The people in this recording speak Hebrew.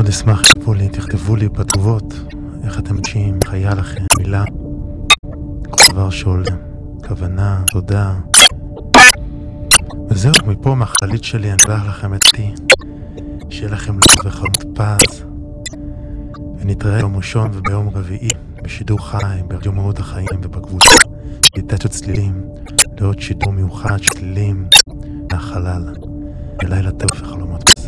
מאוד אשמח תכתבו לי בתגובות איך אתם מרגישים, חיה לכם, מילה, כל דבר שעולה, כוונה, תודה. וזהו, מפה מהחללית שלי אני אשלח לכם את תי, שיהיה לכם לב וחלום פז, ונתראה ביום ראשון וביום רביעי בשידור חי, ברדיו מהות החיים ובקבוצה שליטת צלילים, לעוד שידור מיוחד של צלילים מהחלל. לילה טוב וחלומות.